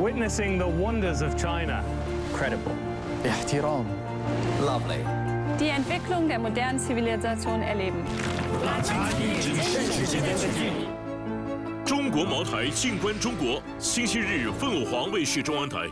Witnessing the wonders of China. Credible. احترام. Lovely. Die Entwicklung der modernen Zivilisation erleben. 中国茅台静观中国，星期日凤凰凰卫视中央台。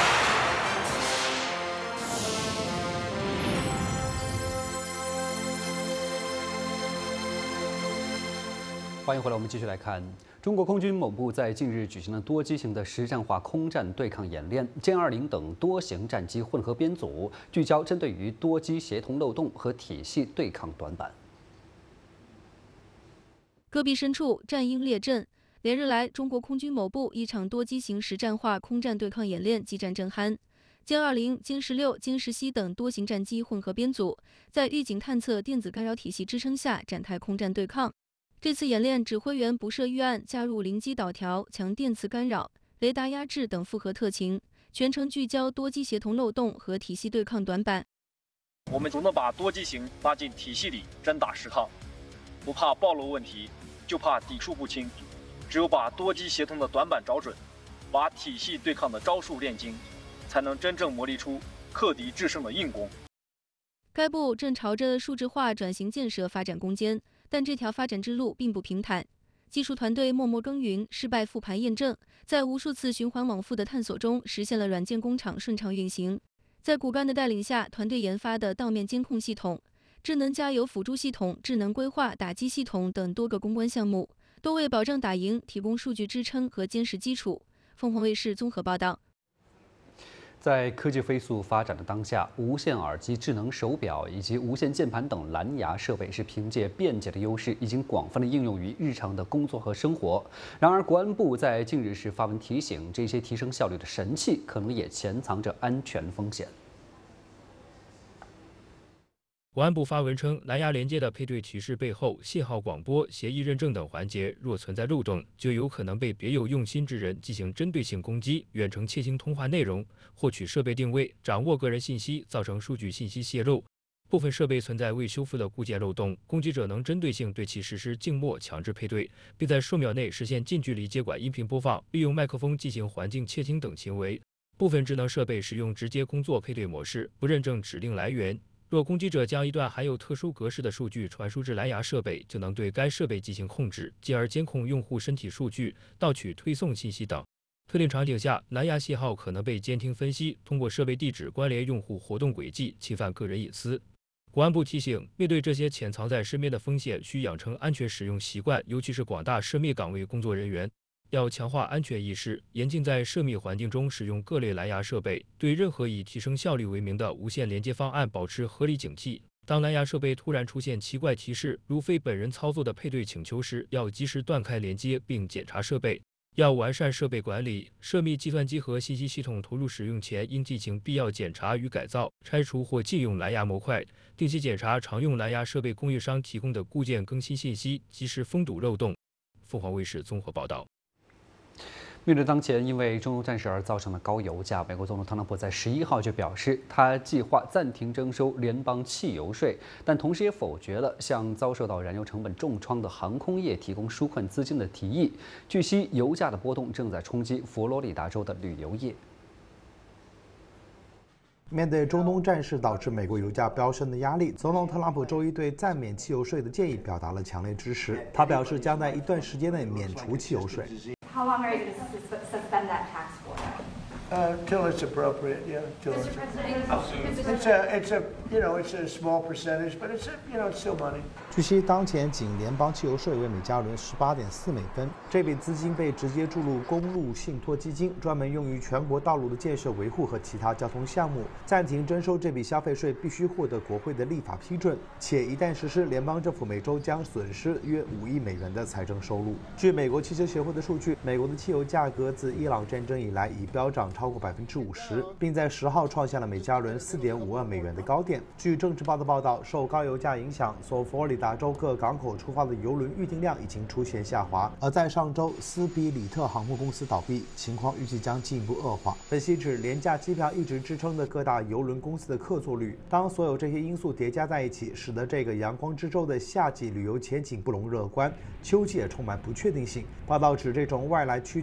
欢迎回来，我们继续来看中国空军某部在近日举行了多机型的实战化空战对抗演练，歼20等多型战机混合编组，聚焦针对于多机协同漏洞和体系对抗短板。 戈壁深处，战鹰列阵。连日来，中国空军某部一场多机型实战化空战对抗演练激战正酣。歼20、歼16、歼17等多型战机混合编组，在预警探测电子干扰体系支撑下展开空战对抗。这次演练指挥员不设预案，加入临机导调、强电磁干扰、雷达压制等复合特勤，全程聚焦多机协同漏洞和体系对抗短板。 我们总能把多机型拉进体系里真打实抗，不怕暴露问题，就怕抵触不清。只有把多机协同的短板找准，把体系对抗的招数练精，才能真正磨砺出克敌制胜的硬功。 该部正朝着数字化转型建设发展攻坚。但这条发展之路并不平坦，技术团队默默耕耘，失败复盘验证，在无数次循环往复的探索中，实现了软件工厂顺畅运行。在骨干的带领下，团队研发的道面监控系统、智能加油辅助系统、智能规划打击系统等多个攻关项目，都为保障打赢提供数据支撑和坚实基础。凤凰卫视综合报道。 在科技飞速发展的当下，无线耳机、智能手表以及无线键盘等蓝牙设备是凭借便捷的优势，已经广泛的应用于日常的工作和生活。然而，国安部在近日时发文提醒，这些提升效率的神器，可能也潜藏着安全风险。 国安部发文称，蓝牙连接的配对提示背后，信号广播、协议认证等环节若存在漏洞，就有可能被别有用心之人进行针对性攻击，远程窃听通话内容，获取设备定位，掌握个人信息，造成数据信息泄露。部分设备存在未修复的固件漏洞，攻击者能针对性对其实施静默强制配对，并在数秒内实现近距离接管音频播放，利用麦克风进行环境窃听等行为。部分智能设备使用直接工作配对模式，不认证指令来源。若攻击者将一段含有特殊格式的数据传输至蓝牙设备，就能对该设备进行控制，进而监控用户身体数据、盗取推送信息等。特定场景下，蓝牙信号可能被监听分析，通过设备地址关联用户活动轨迹，侵犯个人隐私。国安部提醒，面对这些潜藏在身边的风险，需养成安全使用习惯，尤其是广大涉密岗位工作人员。要强化安全意识，严禁在涉密环境中使用各类蓝牙设备，对任何以提升效率为名的无线连接方案保持合理警惕。当蓝牙设备突然出现奇怪提示，如非本人操作的配对请求时，要及时断开连接并检查设备。要完善设备管理，涉密计算机和信息系统投入使用前，应进行必要检查与改造、拆除或禁用蓝牙模块，定期检查常用蓝牙设备供应商提供的固件更新信息，及时封堵漏洞。凤凰卫视综合报道。 面对当前因为中东战事而造成的高油价，美国总统特朗普在11号就表示，他计划暂停征收联邦汽油税，但同时也否决了向遭受到燃油成本重创的航空业提供纾困资金的提议。据悉，油价的波动正在冲击佛罗里达州的旅游业。 面对中东战事导致美国油价飙升的压力，总统特朗普周一对暂免汽油税的建议表达了强烈支持。他表示将在一段时间内免除汽油税。 How long are you going to suspend that tax for? Till it's appropriate, yeah. Till it's a small percentage, but it's still money. 据悉，当前仅联邦汽油税为每加仑18.4美分，这笔资金被直接注入公路信托基金，专门用于全国道路的建设维护和其他交通项目。暂停征收这笔消费税必须获得国会的立法批准，且一旦实施，联邦政府每周将损失约5亿美元的财政收入。据美国汽车协会的数据，美国的汽油价格自伊朗战争以来已飙涨超过50%，并在10号创下了每加仑4.52美元的高点。据政治报的报道，受高油价影响，从佛罗里达州各港口出发的邮轮预订量已经出现下滑。而在上周，斯比里特航空公司倒闭，情况预计将进一步恶化。分析指，廉价机票一直支撑着各大邮轮公司的客座率。当所有这些因素叠加在一起，使得这个阳光之州的夏季旅游前景不容乐观，秋季也充满不确定性。报道指，这种外来驱